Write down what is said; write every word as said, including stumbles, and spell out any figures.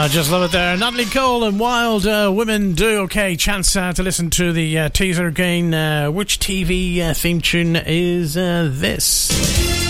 I just love it there. Natalie Cole and Wild uh, Women Do. Okay, chance uh, to listen to the uh, teaser again. Uh, which T V uh, theme tune is uh, this?